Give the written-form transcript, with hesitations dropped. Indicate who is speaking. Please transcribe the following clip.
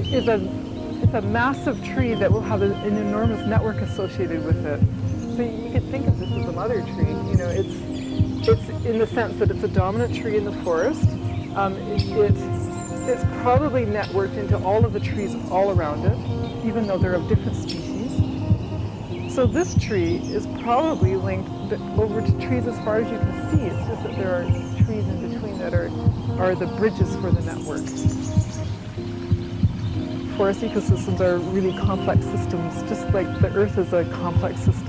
Speaker 1: is a massive tree that will have an enormous network associated with it. So you could think of this as a mother tree. You know, it's in the sense that it's a dominant tree in the forest. It's probably networked into all of the trees all around it, even though they're of different species. So this tree is probably linked over to trees as far as you can see. It's just that there are trees in between that are the bridges for the network. Forest ecosystems are really complex systems, just like the Earth is a complex system.